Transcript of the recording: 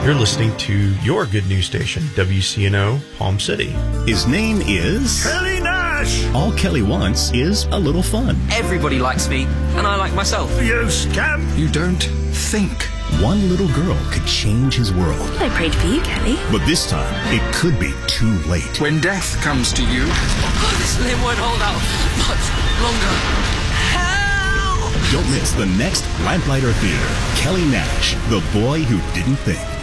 You're listening to your good news station, WCNO, Palm City. His name is Kelly Nash. All Kelly wants is a little fun. Everybody likes me, and I like myself. You scamp. You don't think. One little girl could change his world. I prayed for you, Kelly. But this time, it could be too late. When death comes to you... Oh, this limb won't hold out much longer. Help! Don't miss the next Lamplighter Theater. Kelly Nash, the boy who didn't think.